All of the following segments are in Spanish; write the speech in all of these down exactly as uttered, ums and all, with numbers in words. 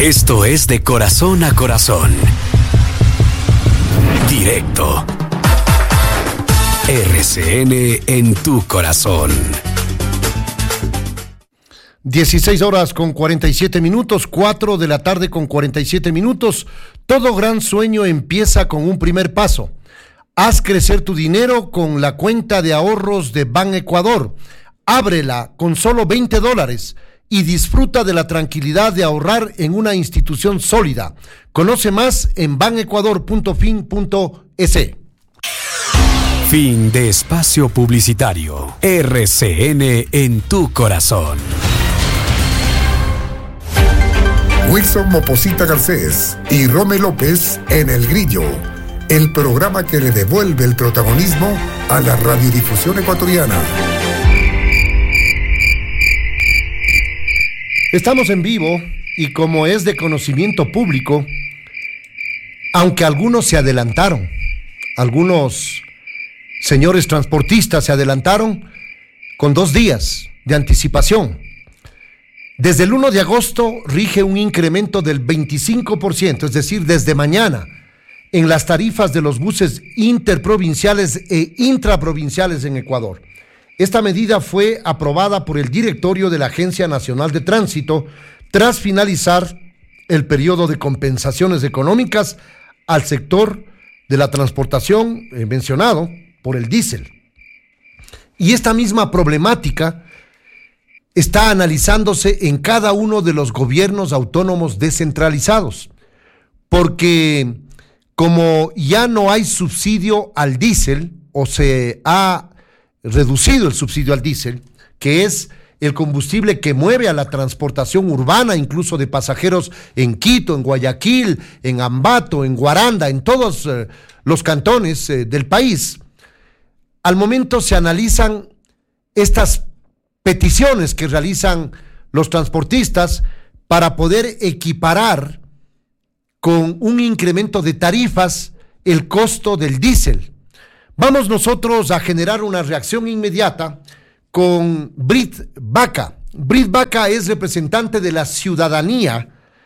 Esto es De Corazón a Corazón. Directo. R C N en tu corazón. dieciséis horas con cuarenta y siete minutos, cuatro de la tarde con cuarenta y siete minutos. Todo gran sueño empieza con un primer paso. Haz crecer tu dinero con la cuenta de ahorros de Ban Ecuador. Ábrela con solo veinte dólares y disfruta de la tranquilidad de ahorrar en una institución sólida. Conoce más en banecuador punto fin punto es. Fin de espacio publicitario. R C N en tu corazón. Wilson Moposita Garcés y Rome López en El Grillo, el programa que le devuelve el protagonismo a la radiodifusión ecuatoriana. Estamos en vivo y como es de conocimiento público, aunque algunos se adelantaron, algunos señores transportistas se adelantaron con dos días de anticipación. Desde el primero de agosto rige un incremento del veinticinco por ciento, es decir, desde mañana, en las tarifas de los buses interprovinciales e intraprovinciales en Ecuador. Esta medida fue aprobada por el directorio de la Agencia Nacional de Tránsito tras finalizar el periodo de compensaciones económicas al sector de la transportación eh, mencionado por el diésel. Y esta misma problemática está analizándose en cada uno de los gobiernos autónomos descentralizados, porque como ya no hay subsidio al diésel o se ha reducido el subsidio al diésel, que es el combustible que mueve a la transportación urbana, incluso de pasajeros en Quito, en Guayaquil, en Ambato, en Guaranda, en todos eh, los cantones eh, del país. Al momento se analizan estas peticiones que realizan los transportistas para poder equiparar con un incremento de tarifas el costo del diésel. Vamos nosotros a generar una reacción inmediata con Brit Vaca. Brit Vaca es representante de la ciudadanía,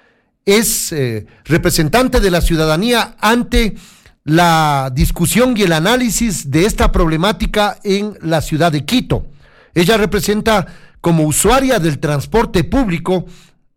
es eh, representante de la ciudadanía ante la discusión y el análisis de esta problemática en la ciudad de Quito. Ella representa como usuaria del transporte público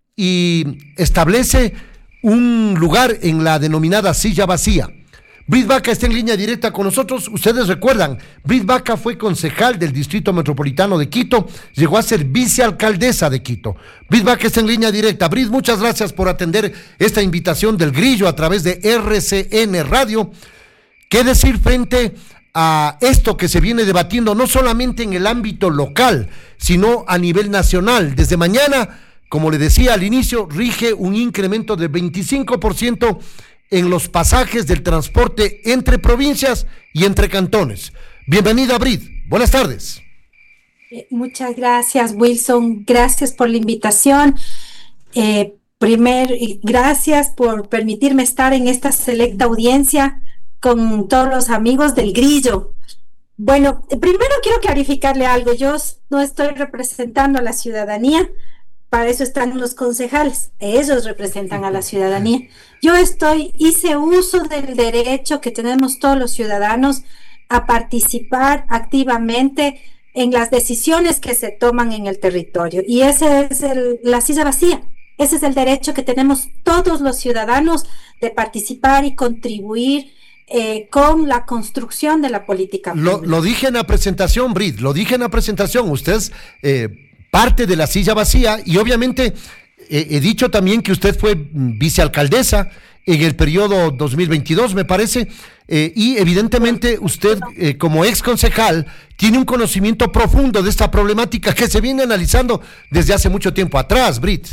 y establece un lugar en la denominada silla vacía. Brit Vaca está en línea directa con nosotros. Ustedes recuerdan, Brit Vaca fue concejal del Distrito Metropolitano de Quito, llegó a ser vicealcaldesa de Quito. Brit Vaca está en línea directa. Brit, muchas gracias por atender esta invitación del Grillo a través de R C N Radio. ¿Qué decir frente a esto que se viene debatiendo no solamente en el ámbito local, sino a nivel nacional? Desde mañana, como le decía al inicio, rige un incremento del veinticinco por ciento en los pasajes del transporte entre provincias y entre cantones. Bienvenida, Brit. Buenas tardes. Eh, muchas gracias, Wilson. Gracias por la invitación. Eh, primero, gracias por permitirme estar en esta selecta audiencia con todos los amigos del Grillo. Bueno, primero quiero clarificarle algo. Yo no estoy representando a la ciudadanía. Para eso están los concejales, ellos representan a la ciudadanía. Yo estoy, hice uso del derecho que tenemos todos los ciudadanos a participar activamente en las decisiones que se toman en el territorio. Y ese es el, la silla vacía. Ese es el derecho que tenemos todos los ciudadanos de participar y contribuir eh, con la construcción de la política pública. Lo, lo dije en la presentación, Brit, lo dije en la presentación. Usted es eh, parte de la silla vacía y obviamente eh, he dicho también que usted fue vicealcaldesa en el periodo dos mil veintidós, me parece, eh, y evidentemente usted eh, como ex concejal tiene un conocimiento profundo de esta problemática que se viene analizando desde hace mucho tiempo atrás, Brit.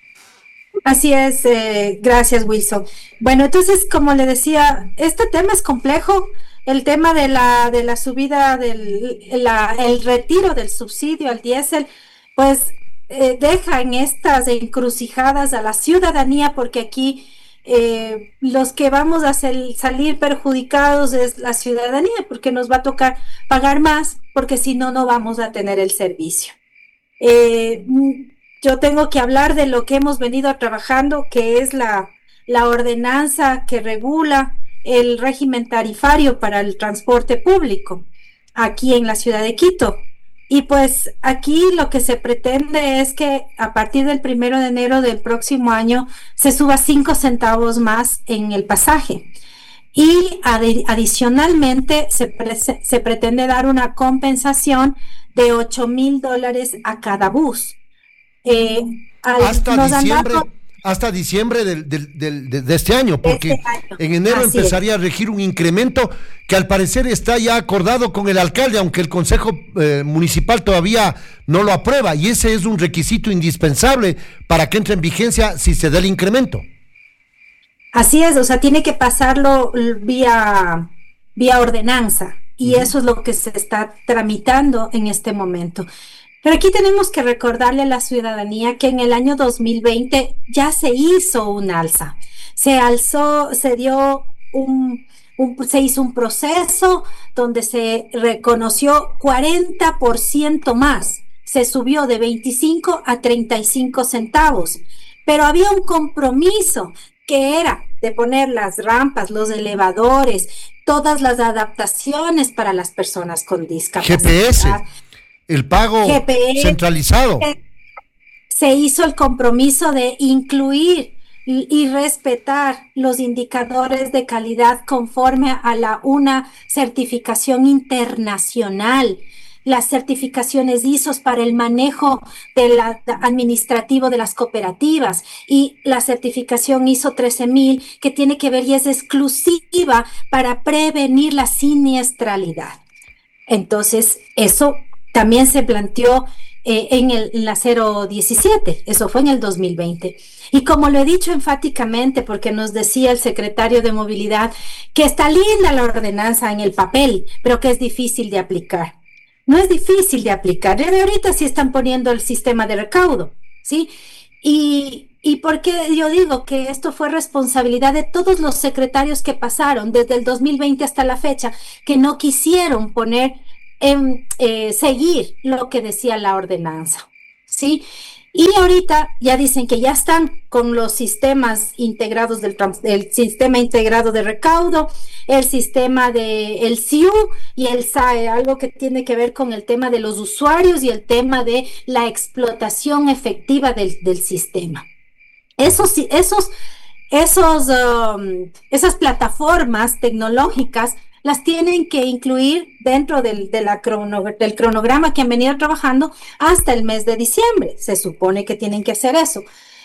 Así es, eh, gracias, Wilson. Bueno, entonces, como le decía, este tema es complejo. El tema de la de la subida del la, el retiro del subsidio al diésel, pues eh, deja en estas encrucijadas a la ciudadanía, porque aquí eh, los que vamos a ser, salir perjudicados es la ciudadanía, porque nos va a tocar pagar más, porque si no, no vamos a tener el servicio. Eh, yo tengo que hablar de lo que hemos venido trabajando, que es la, la ordenanza que regula el régimen tarifario para el transporte público aquí en la ciudad de Quito. Y pues aquí lo que se pretende es que a partir del primero de enero del próximo año se suba cinco centavos más en el pasaje. Y adi- adicionalmente se, pre- se pretende dar una compensación de ocho mil dólares a cada bus. Eh, al- Hasta nos han diciembre, dado- hasta diciembre del- del- del- de, de este año, porque este año. en enero Así empezaría a regir un incremento que al parecer está ya acordado con el alcalde, aunque el Consejo eh, Municipal todavía no lo aprueba, y ese es un requisito indispensable para que entre en vigencia si se da el incremento. Así es, o sea, tiene que pasarlo l- vía, vía ordenanza, y eso es lo que se está tramitando en este momento. Pero aquí tenemos que recordarle a la ciudadanía que en el año dos mil veinte ya se hizo un alza, se alzó, se dio un, un- se hizo un proceso donde se reconoció cuarenta por ciento más, se subió de veinticinco a treinta y cinco centavos, pero había un compromiso que era de poner las rampas, los elevadores, todas las adaptaciones para las personas con discapacidad. G P S, el pago G P S, centralizado. Se hizo el compromiso de incluir y, y respetar los indicadores de calidad conforme a la una certificación internacional, las certificaciones I S O para el manejo de la, de administrativo de las cooperativas, y la certificación I S O trece mil, que tiene que ver y es exclusiva para prevenir la siniestralidad. Entonces, eso también se planteó eh, en, el, en la cero diecisiete, eso fue en el dos mil veinte. Y como lo he dicho enfáticamente, porque nos decía el secretario de Movilidad que está linda la ordenanza en el papel, pero que es difícil de aplicar. No es difícil de aplicar. Desde ahorita sí están poniendo el sistema de recaudo, ¿sí? Y, y porque yo digo que esto fue responsabilidad de todos los secretarios que pasaron desde el dos mil veinte hasta la fecha, que no quisieron poner en eh, seguir lo que decía la ordenanza, ¿sí? Y ahorita ya dicen que ya están con los sistemas integrados del, del sistema integrado de recaudo, el sistema de el S I U y el S A E, algo que tiene que ver con el tema de los usuarios y el tema de la explotación efectiva del, del sistema. Esos, esos, esos, um, esas plataformas tecnológicas las tienen que incluir dentro del, de la crono, del cronograma que han venido trabajando hasta el mes de diciembre. Se supone que tienen que hacer eso.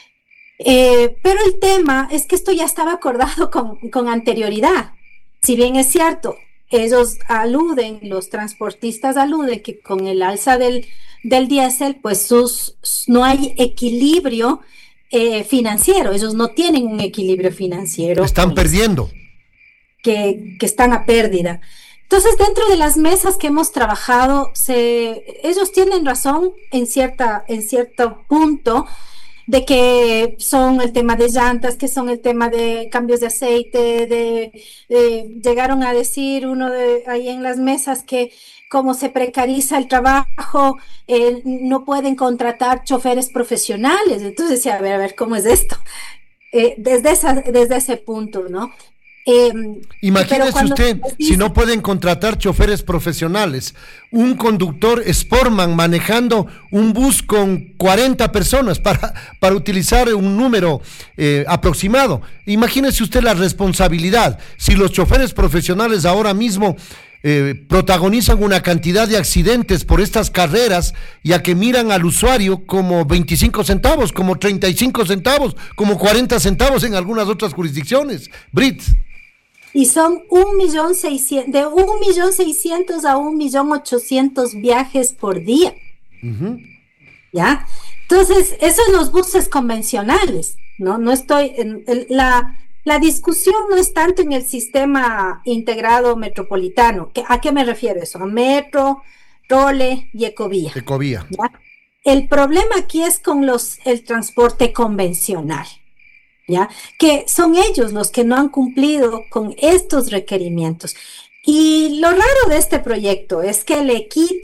Eh, pero el tema es que esto ya estaba acordado con, con anterioridad. Si bien es cierto, ellos aluden, los transportistas aluden que con el alza del, del diésel, pues sus, no hay equilibrio eh, financiero. Ellos no tienen un equilibrio financiero. Están perdiendo. Que, que están a pérdida. Entonces, dentro de las mesas que hemos trabajado, se, ellos tienen razón en, cierta, en cierto punto de que son el tema de llantas, que son el tema de cambios de aceite, de, de llegaron a decir uno de ahí en las mesas que como se precariza el trabajo, eh, no pueden contratar choferes profesionales. Entonces decía, a ver, a ver, ¿cómo es esto? Eh, desde, esa, desde ese punto, ¿no? Eh, Imagínese usted, dice, si no pueden contratar choferes profesionales, un conductor Sportman manejando un bus con cuarenta personas para, para utilizar un número eh, aproximado. Imagínese usted la responsabilidad. Si los choferes profesionales ahora mismo eh, protagonizan una cantidad de accidentes por estas carreras, ya que miran al usuario como veinticinco centavos, como treinta y cinco centavos, como cuarenta centavos en algunas otras jurisdicciones. Brit. Y son un millón seiscientos, de un millón seiscientos a un millón ochocientos viajes por día. Uh-huh. ¿Ya? Entonces, eso en los buses convencionales, ¿no? No estoy, en, en, la, la discusión no es tanto en el sistema integrado metropolitano. ¿A qué me refiero eso? A metro, trole y ecovía. Ecovía. ¿Ya? El problema aquí es con los, el transporte convencional. ¿Ya? Que son ellos los que no han cumplido con estos requerimientos. Y lo raro de este proyecto es que le quitan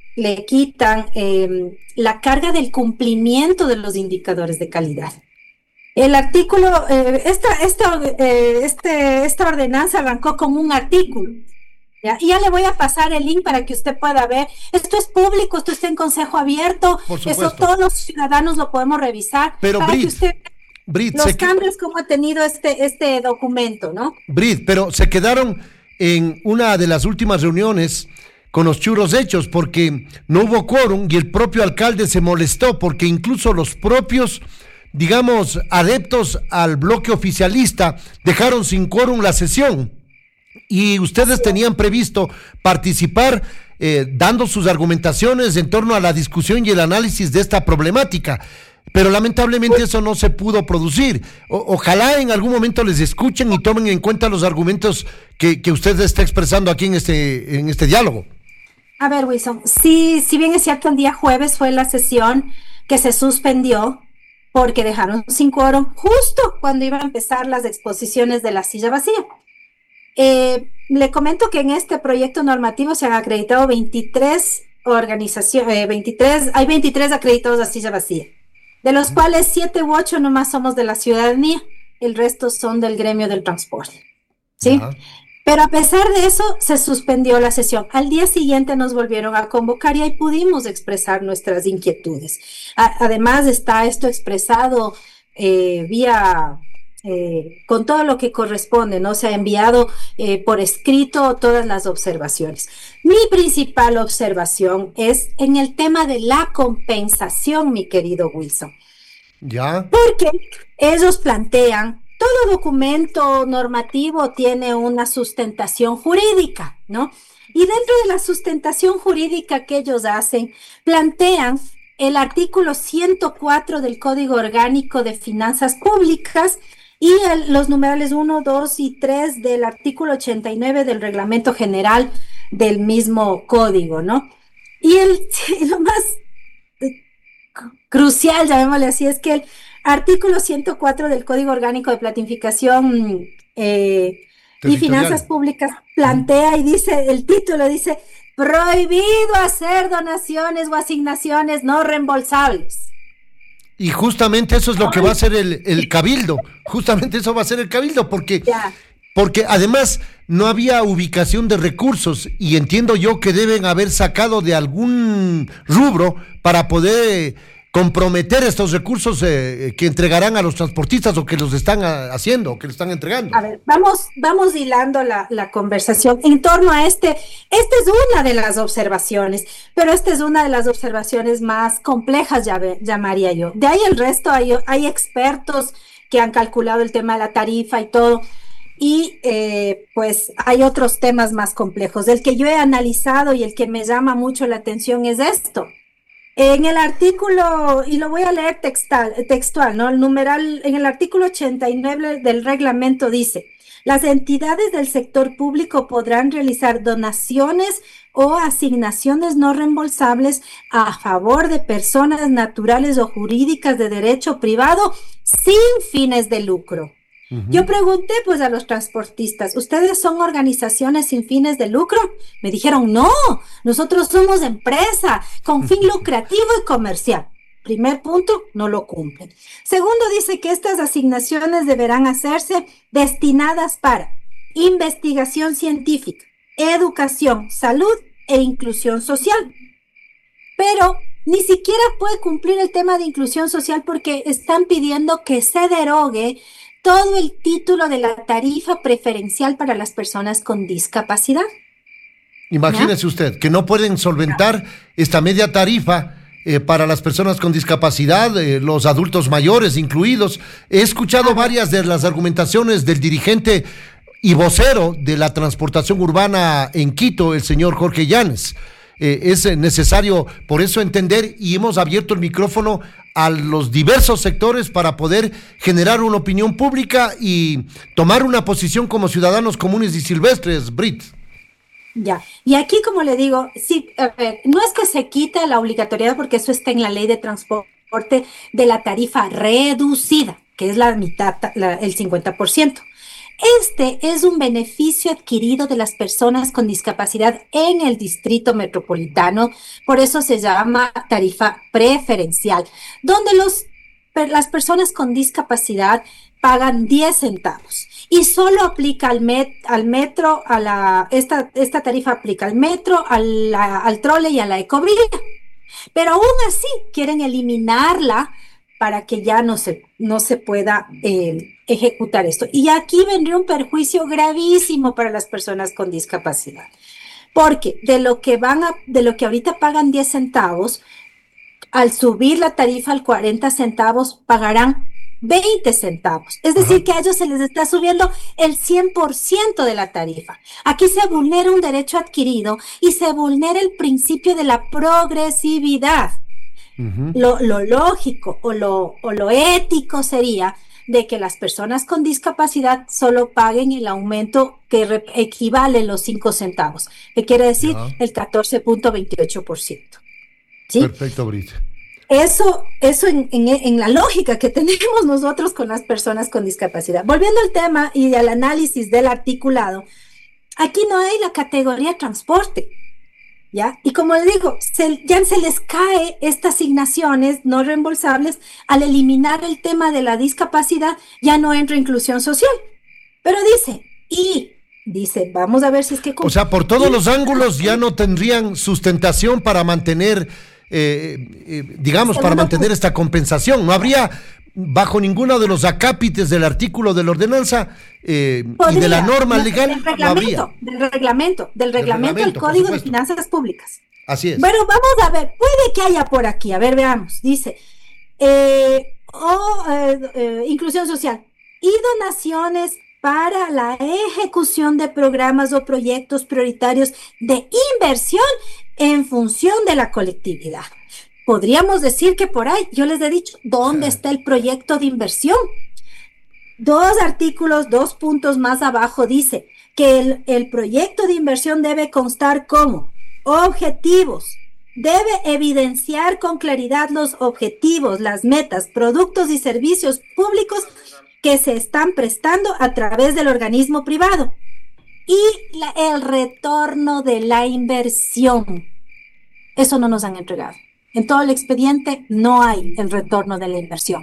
le quitan eh, la carga del cumplimiento de los indicadores de calidad. El artículo, eh, esta, esta, eh, este, esta ordenanza arrancó con un artículo. ¿Ya? Y ya le voy a pasar el link para que usted pueda ver. Esto es público, esto está en consejo abierto. Eso todos los ciudadanos lo podemos revisar. Pero para Brit, que usted Brit, los se... cambios como ha tenido este, este documento, ¿no? Brit, pero se quedaron en una de las últimas reuniones con los churros hechos porque no hubo quórum y el propio alcalde se molestó porque incluso los propios, digamos, adeptos al bloque oficialista dejaron sin quórum la sesión. Y ustedes tenían previsto participar eh, dando sus argumentaciones en torno a la discusión y el análisis de esta problemática, pero lamentablemente eso no se pudo producir. O, ojalá en algún momento les escuchen y tomen en cuenta los argumentos que, que usted está expresando aquí en este, en este diálogo. A ver, Wilson, sí, si bien es cierto, el día jueves fue la sesión que se suspendió porque dejaron sin quórum justo cuando iban a empezar las exposiciones de la silla vacía. Eh, le comento que en este proyecto normativo se han acreditado veintitrés organizaciones, eh, veintitrés, hay veintitrés acreditados a silla vacía, de los cuales siete u ocho nomás somos de la ciudadanía, el resto son del gremio del transporte, ¿sí? Uh-huh. Pero a pesar de eso, se suspendió la sesión. Al día siguiente nos volvieron a convocar y ahí pudimos expresar nuestras inquietudes. A- además está esto expresado eh, vía... Eh, con todo lo que corresponde, ¿no? Se ha enviado eh, por escrito todas las observaciones. Mi principal observación es en el tema de la compensación, mi querido Wilson. Ya. Porque ellos plantean, todo documento normativo tiene una sustentación jurídica, ¿no? Y dentro de la sustentación jurídica que ellos hacen, plantean el artículo ciento cuatro del Código Orgánico de Finanzas Públicas, y el, los numerales uno, dos y tres del artículo ochenta y nueve del Reglamento General del mismo código, ¿no? Y el, lo más crucial, llamémosle así, es que el artículo ciento cuatro del Código Orgánico de Planificación eh, y Finanzas Públicas plantea y dice, el título dice, prohibido hacer donaciones o asignaciones no reembolsables. Y justamente eso es lo que va a hacer el, el cabildo, justamente eso va a ser el cabildo, porque, porque además no había ubicación de recursos y entiendo yo que deben haber sacado de algún rubro para poder comprometer estos recursos eh, que entregarán a los transportistas o que los están a, haciendo, o que los están entregando. A ver, vamos, vamos hilando la, la conversación en torno a este. Esta es una de las observaciones, pero esta es una de las observaciones más complejas, ya ve, llamaría yo. De ahí el resto, hay, hay expertos que han calculado el tema de la tarifa y todo, y eh, pues hay otros temas más complejos. El que yo he analizado y el que me llama mucho la atención es esto. En el artículo, y lo voy a leer textual, textual, ¿no? El numeral, en el artículo ochenta y nueve del reglamento dice, las entidades del sector público podrán realizar donaciones o asignaciones no reembolsables a favor de personas naturales o jurídicas de derecho privado sin fines de lucro. Uh-huh. Yo pregunté pues a los transportistas, ¿ustedes son organizaciones sin fines de lucro? Me dijeron, no, nosotros somos empresa con fin lucrativo y comercial. Primer punto, no lo cumplen. Segundo, dice que estas asignaciones deberán hacerse destinadas para investigación científica, educación, salud e inclusión social. Pero ni siquiera puede cumplir el tema de inclusión social porque están pidiendo que se derogue todo el título de la tarifa preferencial para las personas con discapacidad. Imagínese ¿Ya? usted, que no pueden solventar esta media tarifa eh, para las personas con discapacidad, eh, los adultos mayores incluidos. He escuchado ah. varias de las argumentaciones del dirigente y vocero de la transportación urbana en Quito, el señor Jorge Llanes. Eh, es necesario por eso entender y hemos abierto el micrófono a los diversos sectores para poder generar una opinión pública y tomar una posición como ciudadanos comunes y silvestres, Brit. Ya, y aquí como le digo, sí, a ver, no es que se quite la obligatoriedad porque eso está en la ley de transporte de la tarifa reducida, que es la mitad, la, el cincuenta por ciento. Este es un beneficio adquirido de las personas con discapacidad en el Distrito Metropolitano, por eso se llama tarifa preferencial, donde los, las personas con discapacidad pagan diez centavos y solo aplica al, met, al metro, a la, esta, esta tarifa aplica al metro, a la, al trole y a la ecovía. Pero aún así quieren eliminarla para que ya no se, no se pueda eh, ejecutar esto. Y aquí vendría un perjuicio gravísimo para las personas con discapacidad, porque de lo que van a, de lo que ahorita pagan diez centavos, al subir la tarifa al cuarenta centavos, pagarán veinte centavos. Es decir, Ajá. que a ellos se les está subiendo el cien por ciento de la tarifa. Aquí se vulnera un derecho adquirido y se vulnera el principio de la progresividad. Uh-huh. Lo, lo lógico o lo, o lo ético sería de que las personas con discapacidad solo paguen el aumento que re- equivale a los cinco centavos, que quiere decir no. el catorce punto veintiocho por ciento. ¿Sí? Perfecto, Brit. Eso, eso en, en, en la lógica que tenemos nosotros con las personas con discapacidad. Volviendo al tema y al análisis del articulado, aquí no hay la categoría transporte, ¿ya? Y como les digo, se, ya se les cae estas asignaciones no reembolsables al eliminar el tema de la discapacidad, ya no entra inclusión social. Pero dice, y dice, vamos a ver si es que... O sea, por todos y, los ángulos ya no tendrían sustentación para mantener... Eh, eh, digamos, para mantener esta compensación. No habría, bajo ninguno de los acápites del artículo de la ordenanza eh, y de la norma no, legal, del reglamento, no habría. Del reglamento, del reglamento del Código de Finanzas Públicas. Así es. Bueno, vamos a ver, puede que haya por aquí, a ver, veamos, dice, eh, oh, eh, eh, inclusión social y donaciones para la ejecución de programas o proyectos prioritarios de inversión en función de la colectividad. Podríamos decir que por ahí, yo les he dicho, ¿dónde está el proyecto de inversión? Dos artículos, dos puntos más abajo dice que el, el proyecto de inversión debe constar como objetivos, debe evidenciar con claridad los objetivos, las metas, productos y servicios públicos que se están prestando a través del organismo privado y la, el retorno de la inversión. Eso no nos han entregado. En todo el expediente no hay el retorno de la inversión.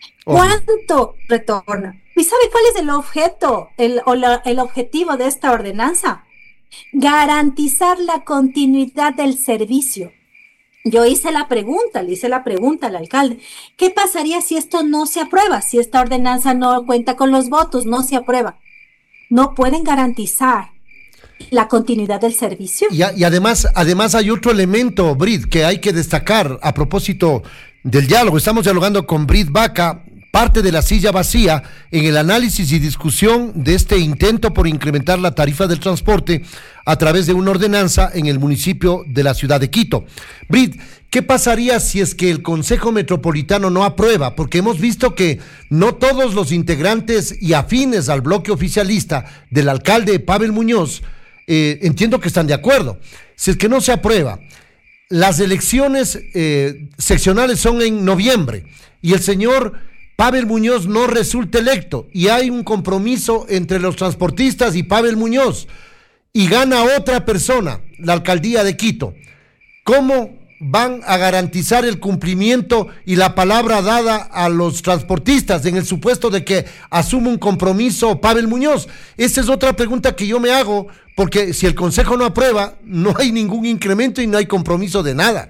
¿Cuánto retorna? ¿Y sabe cuál es el objeto, el, o la, el objetivo de esta ordenanza? Garantizar la continuidad del servicio. Yo hice la pregunta, le hice la pregunta al alcalde, ¿qué pasaría si esto no se aprueba? Si esta ordenanza no cuenta con los votos, no se aprueba. No pueden garantizar la continuidad del servicio. Y, a, y además, además hay otro elemento, Brit, que hay que destacar a propósito del diálogo. Estamos dialogando con Brit Vaca, parte de la silla vacía, en el análisis y discusión de este intento por incrementar la tarifa del transporte a través de una ordenanza en el municipio de la ciudad de Quito. Brit, ¿qué pasaría si es que el Consejo Metropolitano no aprueba? Porque hemos visto que no todos los integrantes y afines al bloque oficialista del alcalde Pavel Muñoz, eh, entiendo que están de acuerdo. Si es que no se aprueba, las elecciones eh, seccionales son en noviembre y el señor Pavel Muñoz no resulta electo y hay un compromiso entre los transportistas y Pavel Muñoz y gana otra persona, la alcaldía de Quito. ¿Cómo van a garantizar el cumplimiento y la palabra dada a los transportistas en el supuesto de que asume un compromiso Pavel Muñoz? Esa es otra pregunta que yo me hago, porque si el Consejo no aprueba, no hay ningún incremento y no hay compromiso de nada.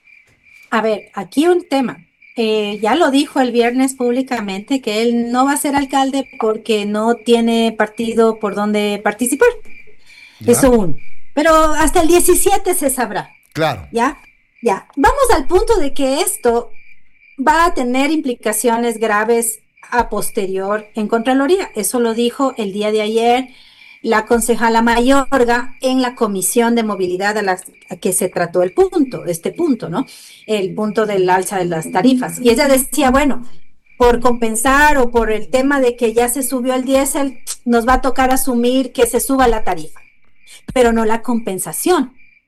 A ver, aquí un tema. Eh, ya lo dijo el viernes públicamente que él no va a ser alcalde porque no tiene partido por donde participar. ¿Ya? Eso uno. Pero hasta el diecisiete se sabrá. Claro. ¿Ya? Ya. Vamos al punto de que esto va a tener implicaciones graves a posterior en Contraloría. Eso lo dijo el día de ayer la concejala Mayorga en la Comisión de Movilidad a la a que se trató el punto, este punto, ¿no? El punto del alza de las tarifas. Y ella decía, bueno, por compensar o por el tema de que ya se subió el diésel, nos va a tocar asumir que se suba la tarifa, pero no la compensación.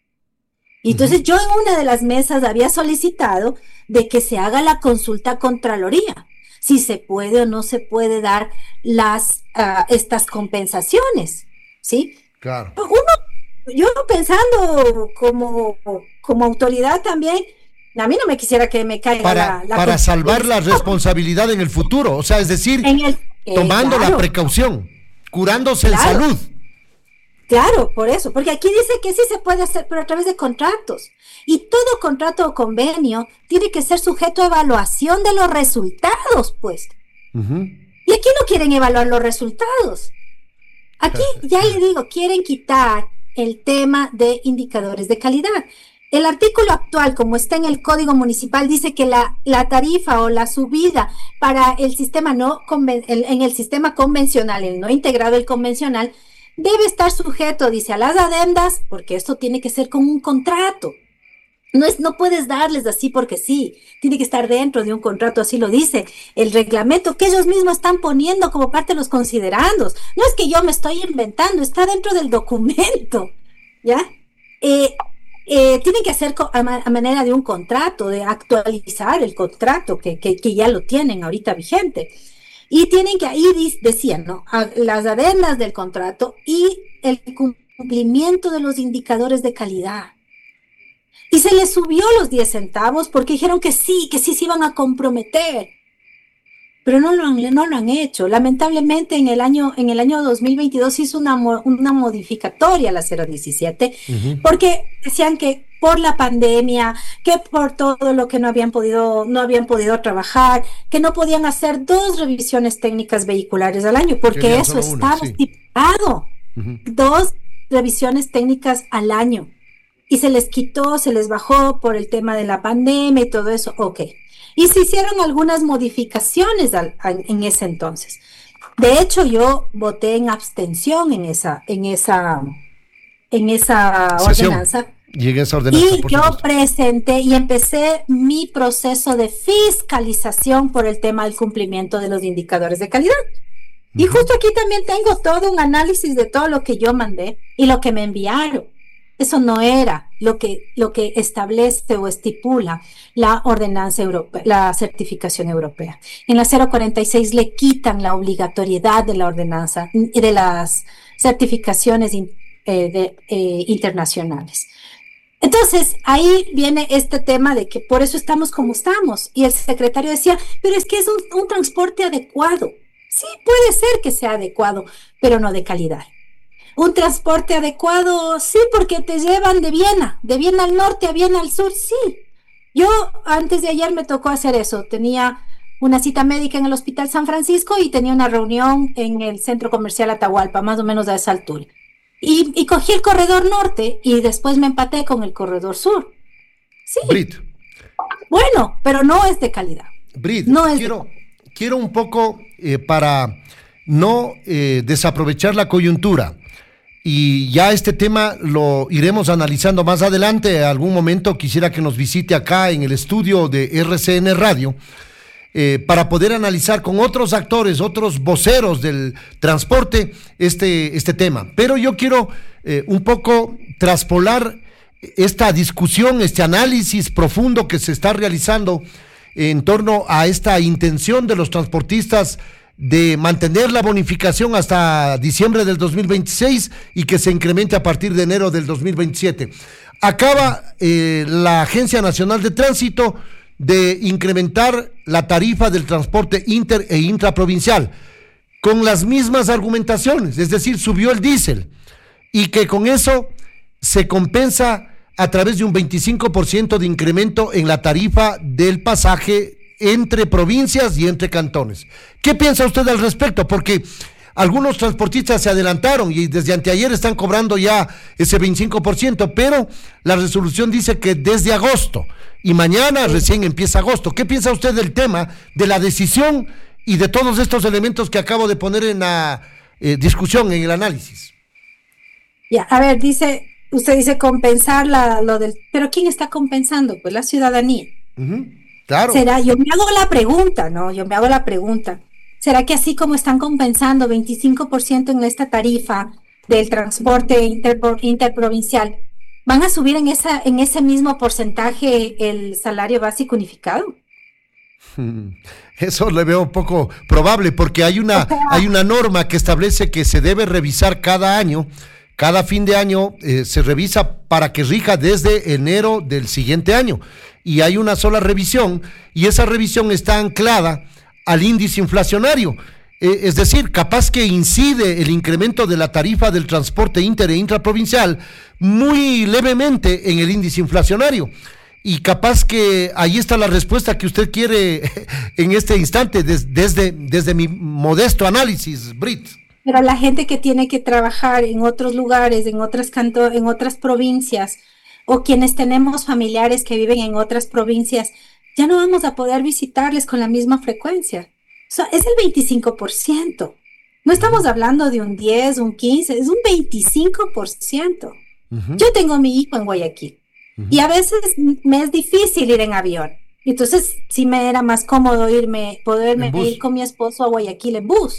Y entonces uh-huh. yo en una de las mesas había solicitado de que se haga la consulta a Contraloría. si se puede o no se puede dar las uh, estas compensaciones, ¿sí? Claro. Uno, yo pensando como, como autoridad también, a mí no me quisiera que me caiga para, la, la para salvar la responsabilidad en el futuro, o sea, es decir, en el, eh, tomando claro. la precaución, curándose claro. en salud. Claro, por eso, porque aquí dice que sí se puede hacer, pero a través de contratos. Y todo contrato o convenio tiene que ser sujeto a evaluación de los resultados, pues. Uh-huh. Y aquí no quieren evaluar los resultados. Aquí, ya le digo, quieren quitar el tema de indicadores de calidad. El artículo actual, como está en el Código Municipal, dice que la, la tarifa o la subida para el sistema no conven, el, en el sistema convencional, el no integrado, el convencional, debe estar sujeto, dice, a las adendas, porque esto tiene que ser con un contrato. No es, no puedes darles así porque sí, tiene que estar dentro de un contrato, así lo dice el reglamento que ellos mismos están poniendo como parte de los considerandos. No es que yo me estoy inventando, está dentro del documento, ¿ya? Eh, eh, tienen que hacer a, ma- a manera de un contrato, de actualizar el contrato que, que, que ya lo tienen ahorita vigente. Y tienen que, ahí decían, ¿no? A las adendas del contrato y el cumplimiento de los indicadores de calidad. Y se les subió los diez centavos porque dijeron que sí, que sí se iban a comprometer. Pero no lo han, no lo han hecho. Lamentablemente en el año, en el año dos mil veintidós se hizo una, una modificatoria a la cero diecisiete, uh-huh. porque decían que por la pandemia, que por todo lo que no habían podido, no habían podido trabajar, que no podían hacer dos revisiones técnicas vehiculares al año, porque eso estaba sí. estipulado. Uh-huh. Dos revisiones técnicas al año. Y se les quitó, se les bajó por el tema de la pandemia y todo eso, ok. Y se hicieron algunas modificaciones al, al, en ese entonces. De hecho, yo voté en abstención en esa, en esa, en esa ordenanza. Y en esa ordenanza, y yo supuesto. presenté y empecé mi proceso de fiscalización por el tema del cumplimiento de los indicadores de calidad. Uh-huh. Y justo aquí también tengo todo un análisis de todo lo que yo mandé y lo que me enviaron. Eso no era lo que, lo que establece o estipula la ordenanza europea, la certificación europea. En la cero cuarenta y seis le quitan la obligatoriedad de la ordenanza y de las certificaciones in, eh, de, eh, internacionales. Entonces, ahí viene este tema de que por eso estamos como estamos. Y el secretario decía, pero es que es un, un transporte adecuado. Sí, puede ser que sea adecuado, pero no de calidad. Un transporte adecuado, sí, porque te llevan de Viena, de Viena al norte a Viena al sur, sí. Yo antes de ayer me tocó hacer eso. Tenía una cita médica en el Hospital San Francisco y tenía una reunión en el Centro Comercial Atahualpa, más o menos a esa altura. Y, y cogí el corredor norte y después me empaté con el corredor sur. Sí. Brit. Bueno, pero no es de calidad. Brit, no es quiero, de... quiero un poco eh, para no eh, desaprovechar la coyuntura. Y ya este tema lo iremos analizando más adelante. En algún momento quisiera que nos visite acá en el estudio de R C N Radio eh, para poder analizar con otros actores, otros voceros del transporte este, este tema. Pero yo quiero eh, un poco traspolar esta discusión, este análisis profundo que se está realizando en torno a esta intención de los transportistas de mantener la bonificación hasta diciembre del dos mil veintiséis y que se incremente a partir de enero del dos mil veintisiete. Acaba eh, la Agencia Nacional de Tránsito de incrementar la tarifa del transporte inter e intraprovincial con las mismas argumentaciones, es decir, subió el diésel y que con eso se compensa a través de un veinticinco por ciento de incremento en la tarifa del pasaje entre provincias y entre cantones. ¿Qué piensa usted al respecto? Porque algunos transportistas se adelantaron y desde anteayer están cobrando ya ese veinticinco por ciento, pero la resolución dice que desde agosto y mañana recién empieza agosto. ¿Qué piensa usted del tema, de la decisión y de todos estos elementos que acabo de poner en la eh, discusión, en el análisis? Ya, a ver, dice, usted dice compensar la, lo del, pero ¿quién está compensando? Pues la ciudadanía. Uh-huh. Claro. ¿Será? Yo me hago la pregunta, ¿no? Yo me hago la pregunta. ¿Será que así como están compensando veinticinco por ciento en esta tarifa del transporte interpro, interprovincial, van a subir en esa, en ese mismo porcentaje el salario básico unificado? Eso le veo poco probable porque hay una, o sea, hay una norma que establece que se debe revisar cada año, cada fin de año eh, se revisa para que rija desde enero del siguiente año y hay una sola revisión y esa revisión está anclada al índice inflacionario. Eh, es decir, capaz que incide el incremento de la tarifa del transporte inter e intraprovincial muy levemente en el índice inflacionario. Y capaz que ahí está la respuesta que usted quiere en este instante, des, desde, desde mi modesto análisis, Brit. Pero la gente que tiene que trabajar en otros lugares, en otras canto, en otras provincias, o quienes tenemos familiares que viven en otras provincias, ya no vamos a poder visitarles con la misma frecuencia. O sea, es el veinticinco por ciento. No estamos hablando de un diez, un quince, es un veinticinco por ciento. Uh-huh. Yo tengo a mi hijo en Guayaquil. Uh-huh. Y a veces me es difícil ir en avión. Entonces, sí me era más cómodo irme, poderme ir con mi esposo a Guayaquil en bus.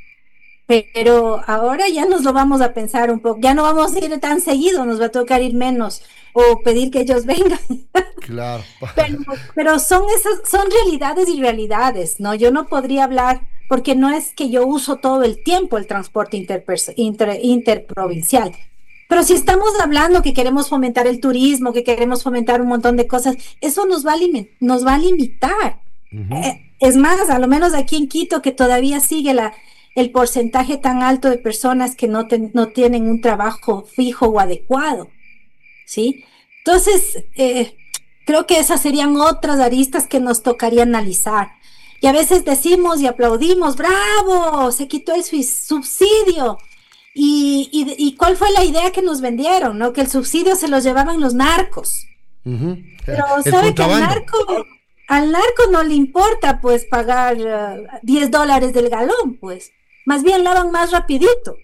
Pero ahora ya nos lo vamos a pensar un poco. Ya no vamos a ir tan seguido, nos va a tocar ir menos o pedir que ellos vengan. Claro. Pero, pero son esas, son realidades y realidades, ¿no? Yo no podría hablar, porque no es que yo uso todo el tiempo el transporte interperso, inter, interprovincial. Pero si estamos hablando que queremos fomentar el turismo, que queremos fomentar un montón de cosas, eso nos va a, lim- nos va a limitar. Uh-huh. Eh, es más, a lo menos aquí en Quito, que todavía sigue la, el porcentaje tan alto de personas que no, te, no tienen un trabajo fijo o adecuado, ¿sí? Entonces, eh, creo que esas serían otras aristas que nos tocaría analizar. Y a veces decimos y aplaudimos, ¡bravo! Se quitó el subsidio. Y, y, y cuál fue la idea que nos vendieron, ¿no? Que el subsidio se los llevaban los narcos. Uh-huh. Pero el sabe que al narco, al narco no le importa, pues, pagar uh, diez dólares del galón, pues. Más bien lavan más rapidito.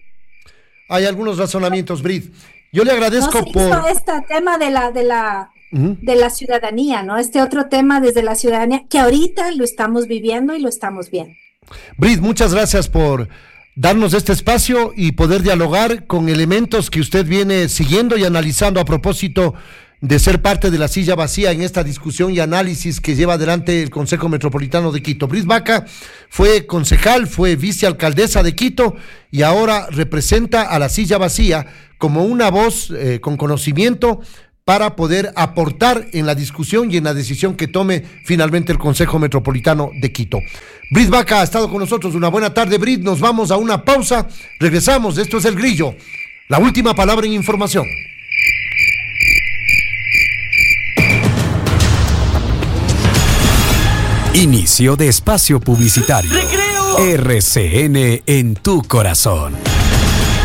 Hay algunos razonamientos, Brit. Yo le agradezco no se por... hizo este tema de la, de la, uh-huh. de la ciudadanía, ¿no? Este otro tema desde la ciudadanía, que ahorita lo estamos viviendo y lo estamos viendo. Brit, muchas gracias por darnos este espacio y poder dialogar con elementos que usted viene siguiendo y analizando a propósito de ser parte de la silla vacía en esta discusión y análisis que lleva adelante el Consejo Metropolitano de Quito. Brit Vaca fue concejal, fue vicealcaldesa de Quito y ahora representa a la silla vacía como una voz eh, con conocimiento para poder aportar en la discusión y en la decisión que tome finalmente el Consejo Metropolitano de Quito. Brit Vaca ha estado con nosotros. Una buena tarde, Brit. Nos vamos a una pausa. Regresamos. Esto es El Grillo. La última palabra en información. Inicio de espacio publicitario. ¡Recreo! R C N en tu corazón.